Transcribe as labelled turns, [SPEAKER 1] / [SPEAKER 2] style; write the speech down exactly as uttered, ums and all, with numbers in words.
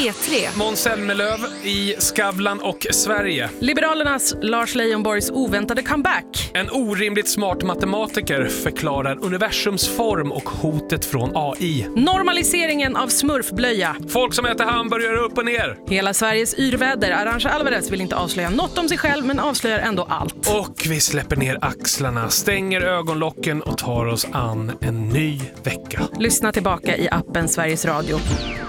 [SPEAKER 1] P tre.
[SPEAKER 2] Måns Zelmerlöw i Skavlan och Sverige.
[SPEAKER 1] Liberalernas Lars Leijonborgs oväntade comeback.
[SPEAKER 2] En orimligt smart matematiker förklarar universums form och hotet från A I.
[SPEAKER 1] Normaliseringen av smurfblöja.
[SPEAKER 2] Folk som äter hamburgare upp och ner.
[SPEAKER 1] Hela Sveriges yrväder. Arantxa Alvarez vill inte avslöja något om sig själv men avslöjar ändå allt.
[SPEAKER 2] Och vi släpper ner axlarna, stänger ögonlocken och tar oss an en ny vecka.
[SPEAKER 1] Lyssna tillbaka i appen Sveriges Radio.